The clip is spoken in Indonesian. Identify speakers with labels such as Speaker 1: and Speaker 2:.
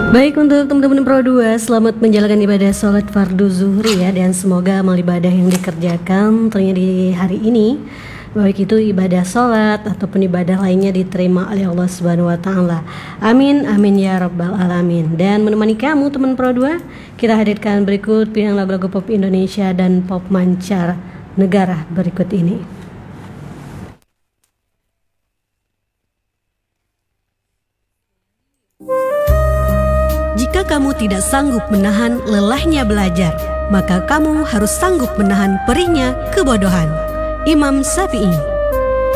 Speaker 1: Baik, untuk teman-teman Pro 2, selamat menjalankan ibadah sholat fardu zuhur ya. Dan semoga amal ibadah yang dikerjakan ternyata di hari ini, baik itu ibadah sholat ataupun ibadah lainnya, diterima oleh Allah Subhanahu wa Ta'ala. Amin, amin ya rabbal alamin. Dan menemani kamu teman Pro 2, kita hadirkan berikut pilihan lagu-lagu pop Indonesia dan pop mancar negara berikut ini. Jika kamu tidak sanggup menahan lelahnya belajar, maka kamu harus sanggup menahan perihnya kebodohan. Imam Syafi'i.